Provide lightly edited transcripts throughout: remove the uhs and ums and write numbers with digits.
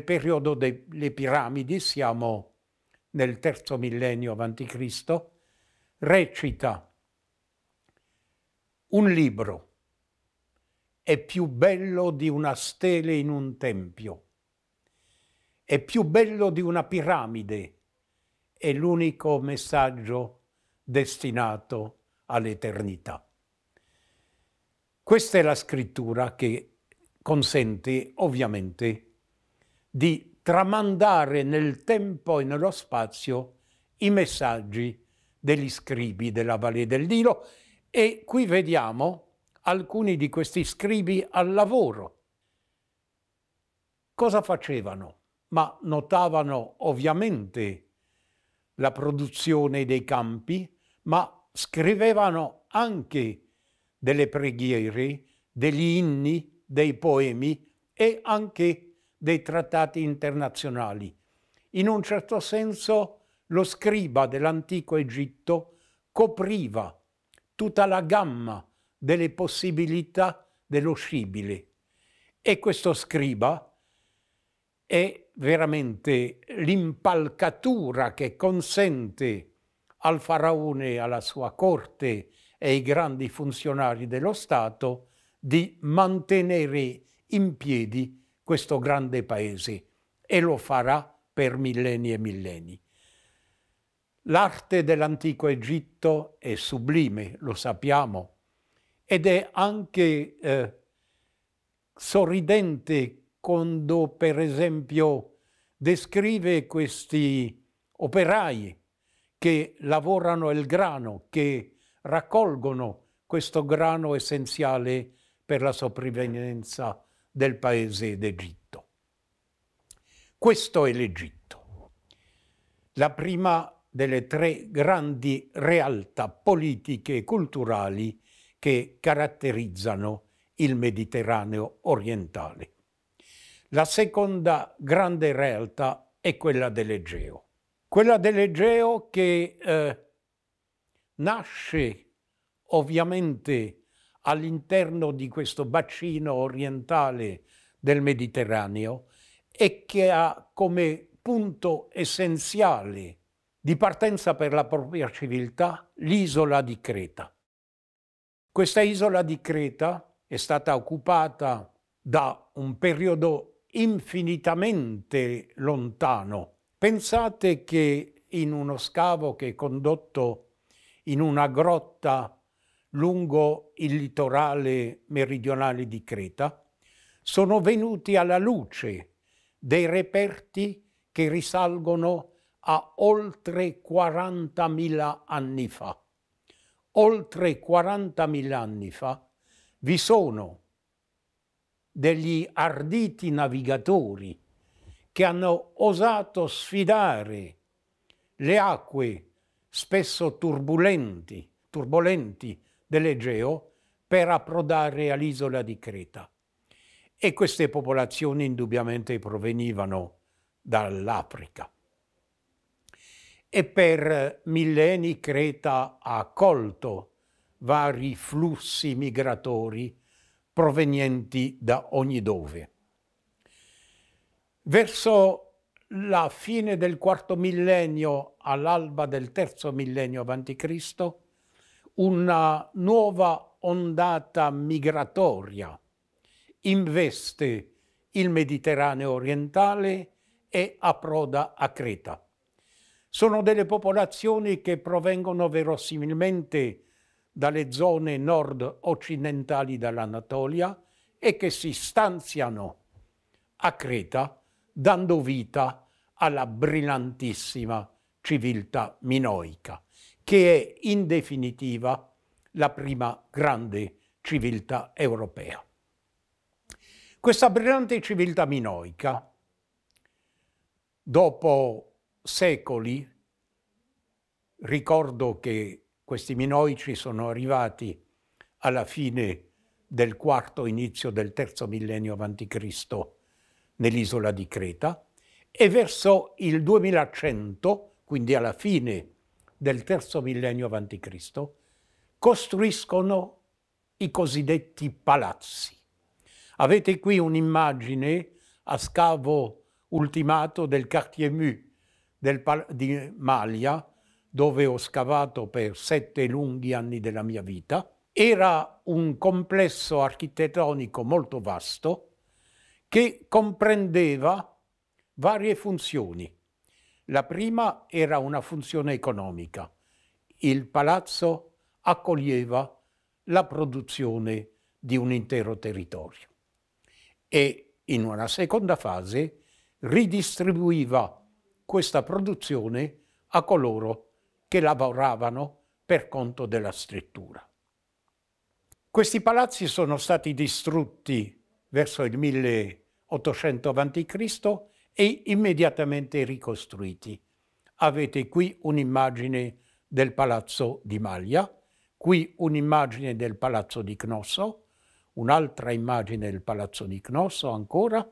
periodo delle piramidi, siamo nel terzo millennio a.C., recita: un libro è più bello di una stele in un tempio, è più bello di una piramide, è l'unico messaggio destinato all'eternità. Questa è la scrittura che consente ovviamente di tramandare nel tempo e nello spazio i messaggi degli scribi della Valle del Nilo, e qui vediamo alcuni di questi scribi al lavoro. Cosa facevano? Ma notavano ovviamente la produzione dei campi, ma scrivevano anche delle preghiere, degli inni, dei poemi e anche dei trattati internazionali. In un certo senso lo scriba dell'antico Egitto copriva tutta la gamma delle possibilità dello scibile, e questo scriba è veramente l'impalcatura che consente al faraone, alla sua corte e ai grandi funzionari dello Stato di mantenere in piedi questo grande paese, e lo farà per millenni e millenni. L'arte dell'antico Egitto è sublime, lo sappiamo, ed è anche sorridente quando, per esempio, descrive questi operai che lavorano il grano, che raccolgono questo grano essenziale per la sopravvivenza del paese d'Egitto. Questo è l'Egitto, la prima delle tre grandi realtà politiche e culturali che caratterizzano il Mediterraneo orientale. La seconda grande realtà è quella dell'Egeo. Quella dell'Egeo che nasce ovviamente all'interno di questo bacino orientale del Mediterraneo e che ha come punto essenziale di partenza per la propria civiltà l'isola di Creta. Questa isola di Creta è stata occupata da un periodo infinitamente lontano. Pensate che in uno scavo che è condotto in una grotta lungo il litorale meridionale di Creta, sono venuti alla luce dei reperti che risalgono a oltre 40.000 anni fa. Oltre 40.000 anni fa vi sono degli arditi navigatori che hanno osato sfidare le acque spesso turbolenti dell'Egeo per approdare all'isola di Creta. E queste popolazioni indubbiamente provenivano dall'Africa. E per millenni Creta ha accolto vari flussi migratori provenienti da ogni dove. Verso la fine del quarto millennio, all'alba del terzo millennio a.C., una nuova ondata migratoria investe il Mediterraneo orientale e approda a Creta. Sono delle popolazioni che provengono verosimilmente dalle zone nord-occidentali dell'Anatolia e che si stanziano a Creta, dando vita alla brillantissima civiltà minoica, che è in definitiva la prima grande civiltà europea. Questa brillante civiltà minoica, dopo secoli, ricordo che questi minoici sono arrivati alla fine del quarto, inizio del terzo millennio a.C. nell'isola di Creta, e verso il 2100, quindi alla fine del terzo millennio a.C., costruiscono i cosiddetti palazzi. Avete qui un'immagine a scavo ultimato del Quartier Mu di Maglia, dove ho scavato per 7 lunghi anni della mia vita. Era un complesso architettonico molto vasto che comprendeva varie funzioni. La prima era una funzione economica. Il palazzo accoglieva la produzione di un intero territorio e in una seconda fase ridistribuiva questa produzione a coloro che lavoravano per conto della struttura. Questi palazzi sono stati distrutti verso il 1800 a.C. e immediatamente ricostruiti. Avete qui un'immagine del palazzo di Maglia, qui un'immagine del palazzo di Cnosso, un'altra immagine del palazzo di Cnosso ancora,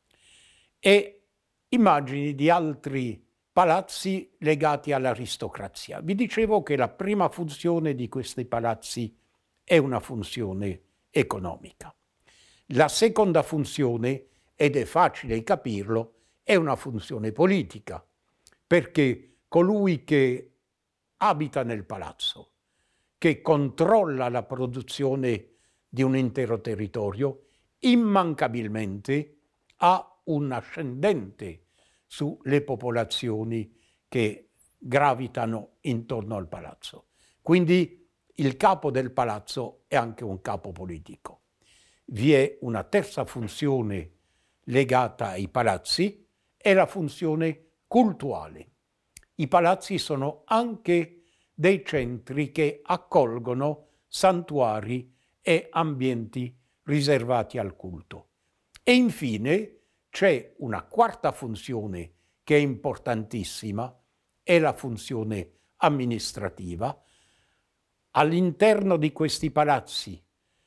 e immagini di altri palazzi legati all'aristocrazia. Vi dicevo che la prima funzione di questi palazzi è una funzione economica. La seconda funzione, ed è facile capirlo, è una funzione politica, perché colui che abita nel palazzo, che controlla la produzione di un intero territorio, immancabilmente ha un ascendente sulle popolazioni che gravitano intorno al palazzo. Quindi il capo del palazzo è anche un capo politico. Vi è una terza funzione legata ai palazzi, è la funzione cultuale. I palazzi sono anche dei centri che accolgono santuari e ambienti riservati al culto. E infine c'è una quarta funzione che è importantissima, è la funzione amministrativa. All'interno di questi palazzi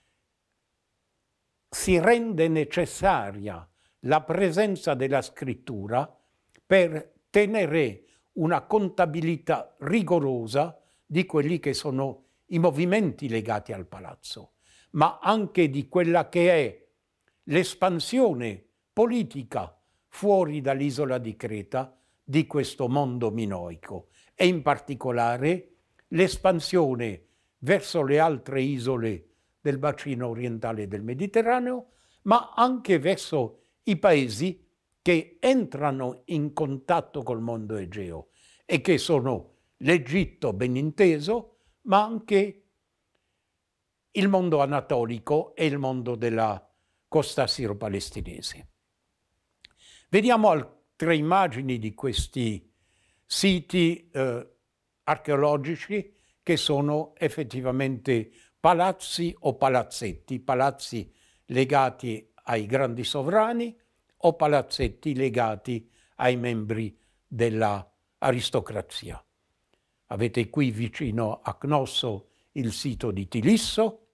si rende necessaria la presenza della scrittura per tenere una contabilità rigorosa di quelli che sono i movimenti legati al palazzo, ma anche di quella che è l'espansione politica fuori dall'isola di Creta di questo mondo minoico e in particolare l'espansione verso le altre isole del bacino orientale del Mediterraneo, ma anche verso i paesi che entrano in contatto col mondo Egeo e che sono l'Egitto ben inteso, ma anche il mondo anatolico e il mondo della costa siro-palestinese. Vediamo altre immagini di questi siti archeologici che sono effettivamente palazzi o palazzetti, palazzi legati ai grandi sovrani o palazzetti legati ai membri dell'aristocrazia. Avete qui vicino a Cnosso il sito di Tilisso,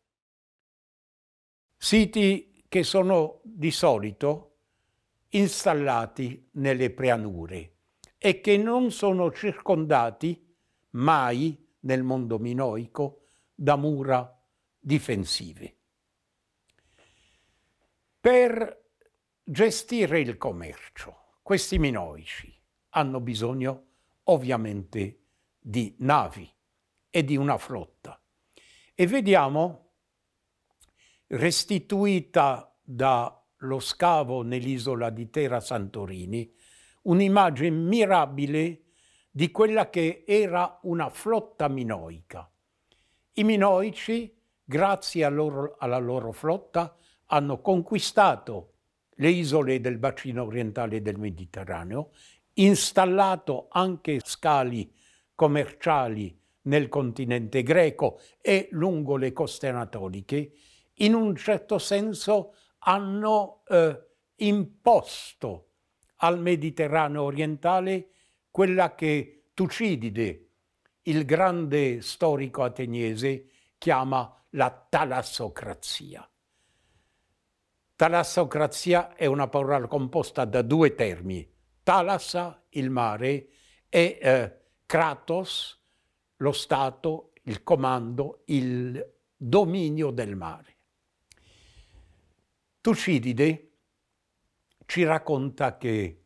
siti che sono di solito installati nelle pianure e che non sono circondati mai nel mondo minoico da mura difensive. Per gestire il commercio, questi minoici hanno bisogno ovviamente di navi e di una flotta. E vediamo, restituita dallo scavo nell'isola di Terra Santorini, un'immagine mirabile di quella che era una flotta minoica. I minoici, grazie alla loro flotta, hanno conquistato le isole del bacino orientale del Mediterraneo, installato anche scali commerciali nel continente greco e lungo le coste anatoliche, in un certo senso hanno imposto al Mediterraneo orientale quella che Tucidide, il grande storico ateniese, chiama la talassocrazia. Talassocrazia è una parola composta da due termini, thalassa, il mare, e kratos, lo stato, il comando, il dominio del mare. Tucidide ci racconta che